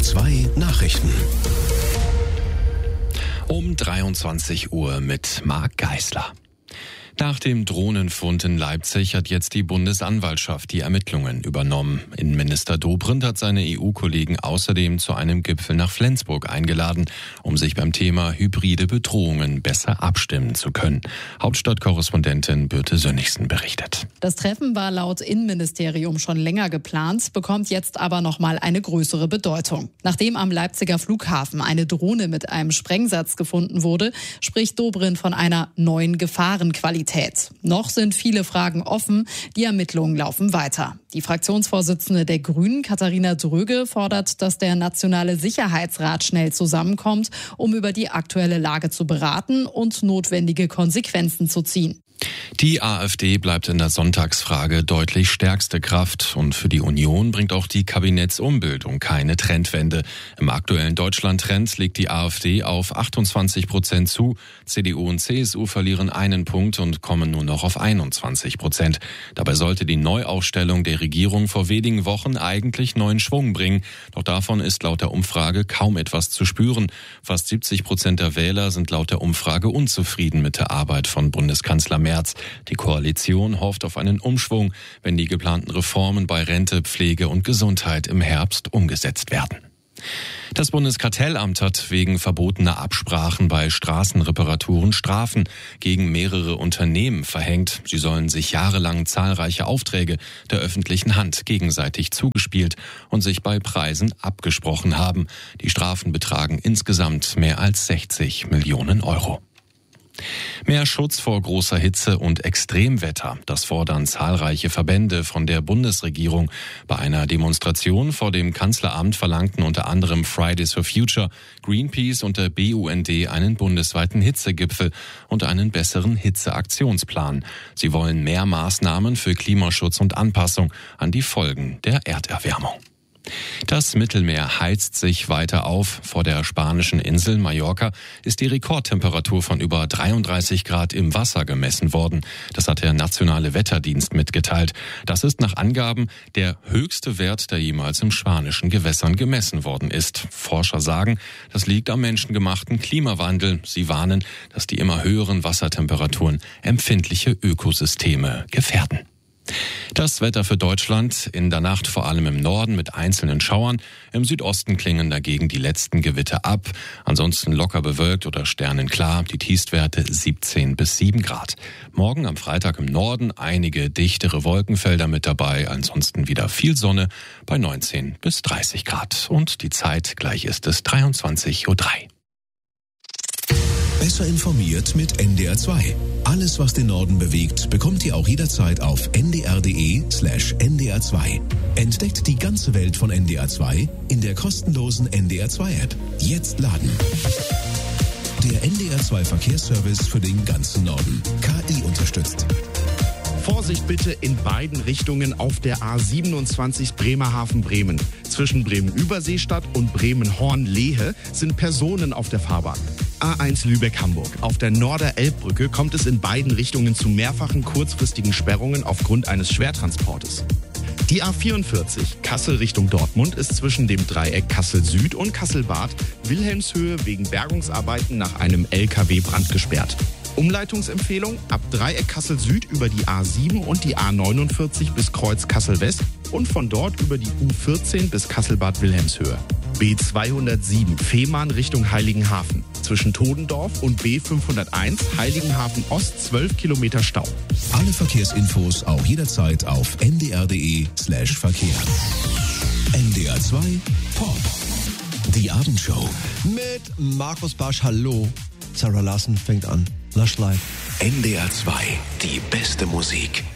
NDR2 Nachrichten. Um 23 Uhr mit Marc Geisler. Nach dem Drohnenfund in Leipzig hat jetzt die Bundesanwaltschaft die Ermittlungen übernommen. Innenminister Dobrindt hat seine EU-Kollegen außerdem zu einem Gipfel nach Flensburg eingeladen, um sich beim Thema hybride Bedrohungen besser abstimmen zu können. Hauptstadtkorrespondentin Birte Sönnigsen berichtet. Das Treffen war laut Innenministerium schon länger geplant, bekommt jetzt aber nochmal eine größere Bedeutung. Nachdem am Leipziger Flughafen eine Drohne mit einem Sprengsatz gefunden wurde, spricht Dobrindt von einer neuen Gefahrenqualität. Noch sind viele Fragen offen, die Ermittlungen laufen weiter. Die Fraktionsvorsitzende der Grünen, Katharina Dröge, fordert, dass der Nationale Sicherheitsrat schnell zusammenkommt, um über die aktuelle Lage zu beraten und notwendige Konsequenzen zu ziehen. Die AfD bleibt in der Sonntagsfrage deutlich stärkste Kraft und für die Union bringt auch die Kabinettsumbildung keine Trendwende. Im aktuellen Deutschland-Trend liegt die AfD auf 28% zu, CDU und CSU verlieren einen Punkt und kommen nur noch auf 21%. Dabei sollte die Neuaufstellung der Regierung vor wenigen Wochen eigentlich neuen Schwung bringen, doch davon ist laut der Umfrage kaum etwas zu spüren. Fast 70% der Wähler sind laut der Umfrage unzufrieden mit der Arbeit von Bundeskanzler Merz. Die Koalition hofft auf einen Umschwung, wenn die geplanten Reformen bei Rente, Pflege und Gesundheit im Herbst umgesetzt werden. Das Bundeskartellamt hat wegen verbotener Absprachen bei Straßenreparaturen Strafen gegen mehrere Unternehmen verhängt. Sie sollen sich jahrelang zahlreiche Aufträge der öffentlichen Hand gegenseitig zugespielt und sich bei Preisen abgesprochen haben. Die Strafen betragen insgesamt mehr als 60 Millionen Euro. Mehr Schutz vor großer Hitze und Extremwetter, das fordern zahlreiche Verbände von der Bundesregierung. Bei einer Demonstration vor dem Kanzleramt verlangten unter anderem Fridays for Future, Greenpeace und der BUND einen bundesweiten Hitzegipfel und einen besseren Hitzeaktionsplan. Sie wollen mehr Maßnahmen für Klimaschutz und Anpassung an die Folgen der Erderwärmung. Das Mittelmeer heizt sich weiter auf. Vor der spanischen Insel Mallorca ist die Rekordtemperatur von über 33 Grad im Wasser gemessen worden. Das hat der Nationale Wetterdienst mitgeteilt. Das ist nach Angaben der höchste Wert, der jemals im spanischen Gewässern gemessen worden ist. Forscher sagen, das liegt am menschengemachten Klimawandel. Sie warnen, dass die immer höheren Wassertemperaturen empfindliche Ökosysteme gefährden. Das Wetter für Deutschland, in der Nacht vor allem im Norden mit einzelnen Schauern, im Südosten klingen dagegen die letzten Gewitter ab, ansonsten locker bewölkt oder sternenklar, die Tiefstwerte 17 bis 7 Grad. Morgen am Freitag im Norden einige dichtere Wolkenfelder mit dabei, ansonsten wieder viel Sonne bei 19 bis 30 Grad. Und die Zeit, gleich ist es 23:03 Uhr. Besser informiert mit NDR2. Alles, was den Norden bewegt, bekommt ihr auch jederzeit auf ndr.de/ndr2. Entdeckt die ganze Welt von NDR2 in der kostenlosen NDR2-App. Jetzt laden. Der NDR2 Verkehrsservice für den ganzen Norden. KI unterstützt. Vorsicht bitte in beiden Richtungen auf der A27 Bremerhaven-Bremen. Zwischen Bremen-Überseestadt und Bremen-Horn-Lehe sind Personen auf der Fahrbahn. A1 Lübeck-Hamburg. Auf der Norder-Elbbrücke kommt es in beiden Richtungen zu mehrfachen kurzfristigen Sperrungen aufgrund eines Schwertransportes. Die A44 Kassel Richtung Dortmund ist zwischen dem Dreieck Kassel-Süd und Kassel-Bad Wilhelmshöhe wegen Bergungsarbeiten nach einem LKW-Brand gesperrt. Umleitungsempfehlung ab Dreieck Kassel-Süd über die A7 und die A49 bis Kreuz Kassel-West und von dort über die U14 bis Kassel-Bad Wilhelmshöhe. B207 Fehmarn Richtung Heiligenhafen. Zwischen Todendorf und B501 Heiligenhafen Ost 12 Kilometer Stau. Alle Verkehrsinfos auch jederzeit auf ndr.de/Verkehr. NDR2 Pop. Die Abendshow. Mit Markus Barsch, hallo. Sarah Larsen fängt an. Lush Life. NDR2, die beste Musik.